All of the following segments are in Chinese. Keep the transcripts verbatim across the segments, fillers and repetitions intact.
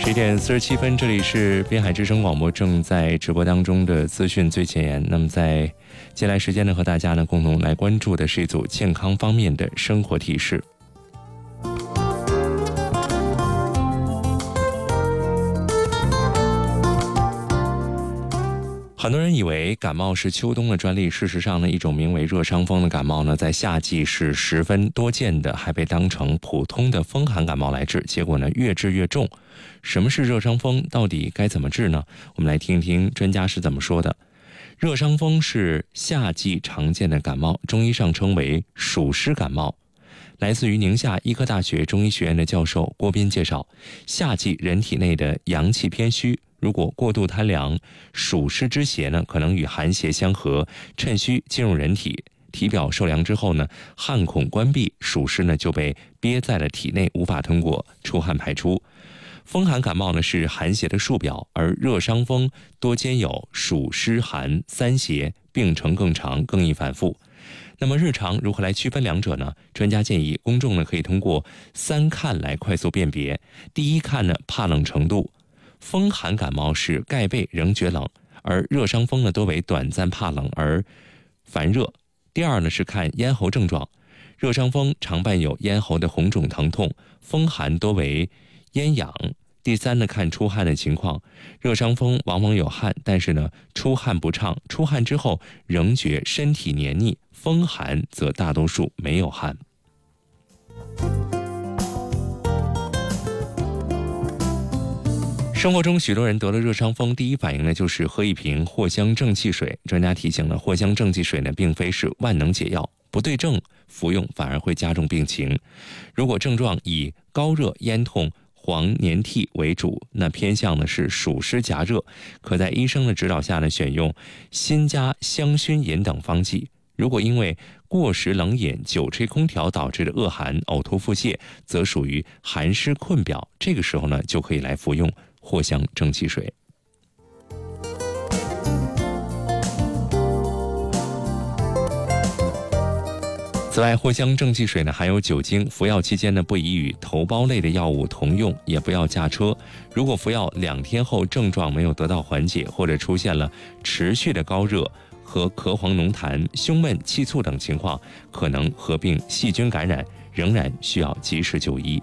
十一点四十七分，这里是滨海之声广播正在直播当中的资讯最前沿。那么在接下来时间呢，和大家呢共同来关注的是一组健康方面的生活提示。很多人以为感冒是秋冬的专利，事实上呢，一种名为热伤风的感冒呢，在夏季是十分多见的，还被当成普通的风寒感冒来治，结果呢，越治越重。什么是热伤风？到底该怎么治呢？我们来听一听专家是怎么说的。热伤风是夏季常见的感冒，中医上称为暑湿感冒。来自于宁夏医科大学中医学院的教授郭斌介绍，夏季人体内的阳气偏虚，如果过度贪凉，暑湿之邪呢，可能与寒邪相合，趁虚进入人体，体表受凉之后呢，汗孔关闭，暑湿呢就被憋在了体内，无法通过出汗排出。风寒感冒呢是寒邪的束表，而热伤风多兼有暑湿寒三邪，病程更长，更易反复。那么日常如何来区分两者呢？专家建议公众呢可以通过三看来快速辨别。第一看呢，怕冷程度。风寒感冒是盖被仍觉冷，而热伤风呢多为短暂怕冷而烦热。第二呢是看咽喉症状，热伤风常伴有咽喉的红肿疼痛，风寒多为咽痒。第三呢看出汗的情况，热伤风往往有汗，但是呢出汗不畅，出汗之后仍觉身体黏腻，风寒则大多数没有汗。生活中许多人得了热伤风，第一反应呢就是喝一瓶藿香正气水。专家提醒了，藿香正气水呢并非是万能解药，不对症服用反而会加重病情。如果症状以高热、咽痛、黄黏涕为主，那偏向呢是暑湿夹热，可在医生的指导下呢选用辛加香薰饮等方剂。如果因为过食冷饮、久吹空调导致的恶寒、呕吐、腹泻，则属于寒湿困表，这个时候呢就可以来服用藿香正气水。此外，藿香正气水呢含有酒精，服药期间呢不宜与头孢类的药物同用，也不要驾车。如果服药两天后症状没有得到缓解，或者出现了持续的高热和咳黄浓痰、胸闷气促等情况，可能合并细菌感染，仍然需要及时就医。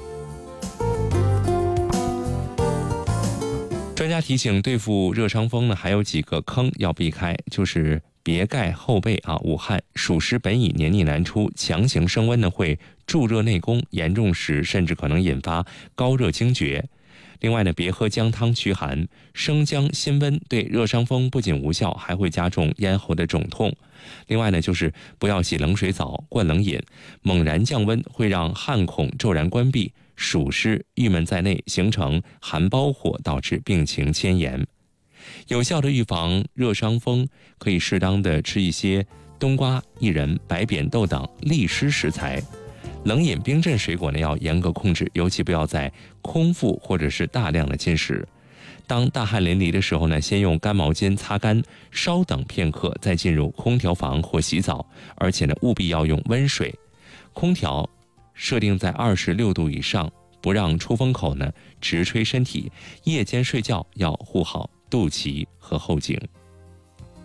专家提醒，对付热伤风呢，还有几个坑要避开，就是别盖后背啊，捂汗。暑湿本已黏腻难出，强行升温呢会助热内功，严重时甚至可能引发高热惊厥。另外呢，别喝姜汤驱寒，生姜辛温对热伤风不仅无效，还会加重咽喉的肿痛。另外呢，就是不要洗冷水澡、灌冷饮，猛然降温会让汗孔骤然关闭，暑湿郁闷在内，形成寒包火，导致病情迁延。有效的预防热伤风，可以适当的吃一些冬瓜、薏仁、白扁豆等利湿食材。冷饮冰镇水果呢要严格控制，尤其不要在空腹或者是大量的进食。当大汗淋漓的时候呢，先用干毛巾擦干，稍等片刻，再进入空调房或洗澡，而且呢务必要用温水。空调设定在二十六度以上，不让出风口呢直吹身体。夜间睡觉要护好肚脐和后颈。